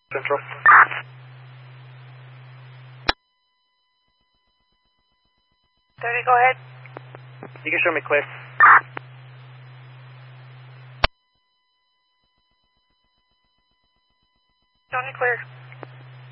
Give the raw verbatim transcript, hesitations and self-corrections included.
Central. thirty, go ahead. You can show me clear. Tony, clear.